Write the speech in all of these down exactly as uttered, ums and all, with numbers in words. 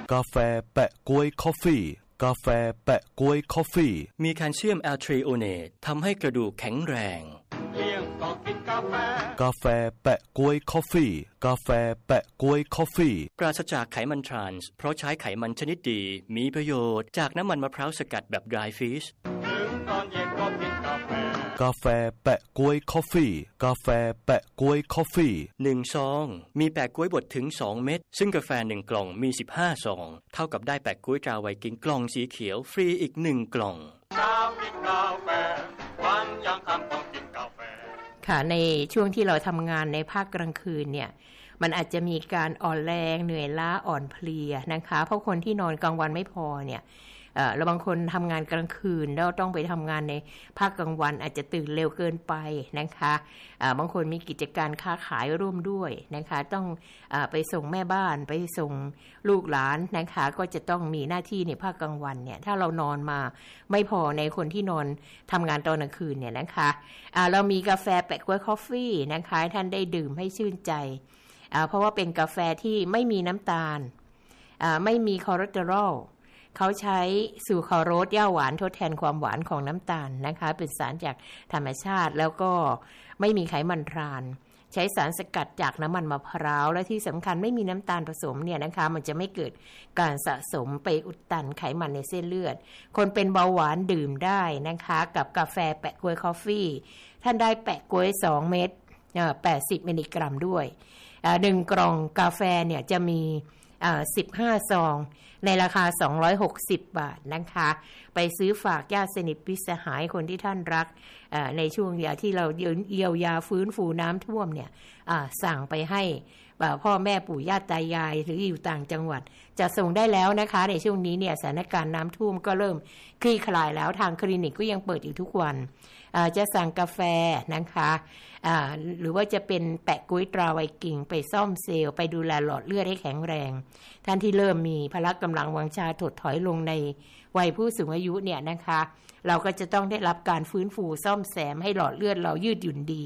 กาแฟแปะก๊วยคอฟฟี่กาแฟแปะก๊วยคอฟฟี่มีแคลเซียมแอลทรีโอเนตทำให้กระดูกแข็งแรงเลี้ยงก็กินกาแฟกาแฟแปะก๊วยคอฟฟี่กาแฟแปะก๊วยคอฟฟี่ปราศจากไขมันทรานส์เพราะใช้ไขมันชนิดดีมีประโยชน์จากน้ำมันมะพร้าวสกัดแบบ dry fish ถึงตอนเย็นก็กินกาแฟกาแฟแปะก๊วยคอฟฟี่กาแฟแปะก๊วยคอฟฟี่หนึ่งซองมีแปะก๊วยบดถึงสองเม็ดซึ่งกาแฟหนึ่งกล่องมีสิบห้าซองเท่ากับได้แปะก๊วยตราไวกิ้งกล่องสีเขียวฟรีอีกหนึ่งกล่องเช้ากินกาแฟวันยังค่ำต้องกินกาแฟค่ะในช่วงที่เราทำงานในภาคกลางคืนเนี่ยมันอาจจะมีการอ่อนแรงเหนื่อยล้าอ่อนเพลียนะคะเพราะคนที่นอนกลางวันไม่พอเนี่ยเอ่อแล้วบางคนทำงานกลางคืนแล้วต้องไปทำงานในภาคกลางวันอาจจะตื่นเร็วเกินไปนะคะอ่าบางคนมีกิจการค้าขายร่วมด้วยนะคะต้องอ่าไปส่งแม่บ้านไปส่งลูกหลานนะคะก็จะต้องมีหน้าที่ในภาคกลางวันเนี่ยถ้าเรานอนมาไม่พอในคนที่นอนทำงานตอนกลางคืนเนี่ยนะคะอ่าเรามีกาแฟแปะก๊วยคอฟฟี่นะคะท่านได้ดื่มให้ชื่นใจอ่าเพราะว่าเป็นกาแฟที่ไม่มีน้ำตาลอ่าไม่มีคอเลสเตอรอลเขาใช้ซูคราโรสย่าหวานทดแทนความหวานของน้ำตาลนะคะเป็นสารจากธรรมชาติแล้วก็ไม่มีไขมันทรานใช้สารสกัดจากน้ำมันมะพร้าวและที่สำคัญไม่มีน้ำตาลผสมเนี่ยนะคะมันจะไม่เกิดการสะสมไปอุดตันไขมันในเส้นเลือดคนเป็นเบาหวานดื่มได้นะคะกับกาแฟแปะก๊วยคอฟฟี่ท่านได้แปะก๊วยสองเม็ดเอ่อแปดสิบมิลลิกรัมด้วยอ่าหนึ่งกล่องกาแฟเนี่ยจะมีอ่าสิบห้าซองในราคาสองร้อยหกสิบบาทนะคะไปซื้อฝากญาติสนิทมิตรสหายคนที่ท่านรักในช่วงเวลาที่เราเยียวยาฟื้นฟูน้ำท่วมเนี่ยสั่งไปให้พ่อแม่ปู่ย่าตายายหรืออยู่ต่างจังหวัดจะส่งได้แล้วนะคะในช่วงนี้เนี่ยสถานการณ์น้ำท่วมก็เริ่มคลี่คลายแล้วทางคลินิกก็ยังเปิดอยู่ทุกวันจะสั่งกาแฟนะคะหรือว่าจะเป็นแปะก๊วยตราไวกิ้งไปซ่อมเซลล์ไปดูแลหลอดเลือดให้แข็งแรงท่านที่เริ่มมีพละกำลังวังชาถดถอยลงในวัยผู้สูงอายุเนี่ยนะคะเราก็จะต้องได้รับการฟื้นฟูซ่อมแซมให้หลอดเลือดเรายืดหยุ่นดี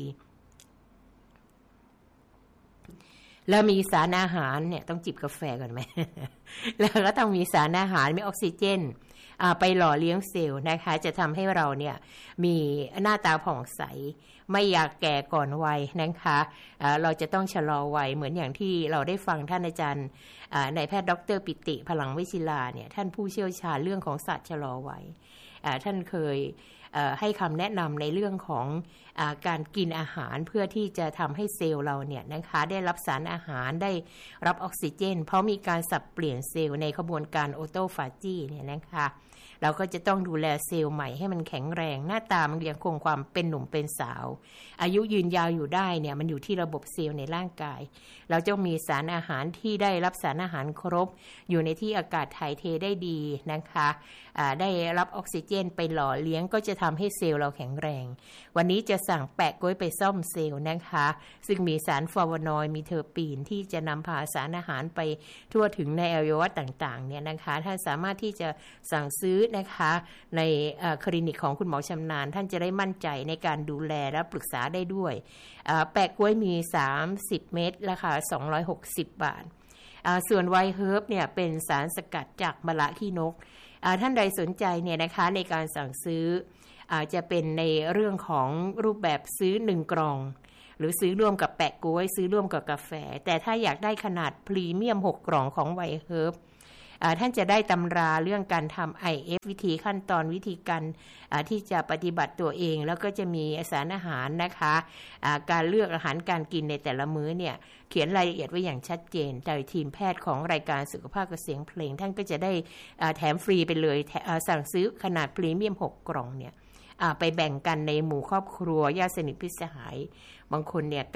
แล้วมีสารอาหารเนี่ยต้องจิบกาแฟก่อนไหม แล้วก็ต้องมีสารอาหารมีออกซิเจนไปหล่อเลี้ยงเซลล์นะคะจะทำให้เราเนี่ยมีหน้าตาผ่องใสไม่อยากแก่ก่อนวัยนะคะเราจะต้องชะลอวัยเหมือนอย่างที่เราได้ฟังท่านอาจารย์นายแพทย์ดร.ปิติพลังวิชิลาเนี่ยท่านผู้เชี่ยวชาญเรื่องของศาสตร์ชะลอวัยท่านเคยให้คำแนะนำในเรื่องของการกินอาหารเพื่อที่จะทำให้เซลล์เราเนี่ยนะคะได้รับสารอาหารได้รับออกซิเจนเพราะมีการสับเปลี่ยนเซลล์ในกระบวนการออโตฟาจีเนี่ยนะคะเราก็จะต้องดูแลเซลล์ใหม่ให้มันแข็งแรงหน้าตามันยังคงความเป็นหนุ่มเป็นสาวอายุยืนยาวอยู่ได้เนี่ยมันอยู่ที่ระบบเซลล์ในร่างกายเราจะมีสารอาหารที่ได้รับสารอาหารครบอยู่ในที่อากาศถ่ายเทได้ดีนะคะได้รับออกซิเจนไปหล่อเลี้ยงก็จะทำให้เซลล์เราแข็งแรงวันนี้จะสั่งแปะก๊วยไปซ่อมเซลล์นะคะซึ่งมีสารฟลาโวนอยด์มีเทอร์ปีนที่จะนำพาสารอาหารไปทั่วถึงในอวัยวะต่างๆเนี่ยนะคะท่านสามารถที่จะสั่งซื้อนะคะในคลินิกของคุณหมอชำนาญท่านจะได้มั่นใจในการดูแลและปรึกษาได้ด้วยแปะก๊วยมีสามสิบเม็ดราคาสองร้อยหกสิบบาทส่วนไวท์เฮิร์บเนี่ยเป็นสารสกัดจากมะระขี้นกท่านใดสนใจเนี่ยนะคะในการสั่งซื้ออาจจะเป็นในเรื่องของรูปแบบซื้อหนึ่งกล่องหรือซื้อร่วมกับแปะก๊วยซื้อร่วมกับกาแฟแต่ถ้าอยากได้ขนาดพรีเมียมหกกล่องของไวท์เฮิร์บท่านจะได้ตำราเรื่องการทำ ไอ เอฟ วิธีขั้นตอนวิธีการที่จะปฏิบัติตัวเองแล้วก็จะมีสารอาหารนะคะการเลือกอาหารการกินในแต่ละมื้อเนี่ยเขียนรายละเอียดไว้อย่างชัดเจนโดยทีมแพทย์ของรายการสุขภาพกับเสียงเพลงท่านก็จะได้แถมฟรีไปเลยสั่งซื้อขนาดพรีเมียมหกกล่องเนี่ยไปแบ่งกันในหมู่ครอบครัวญาติสนิทมิตรสหายบางคนเนี่ย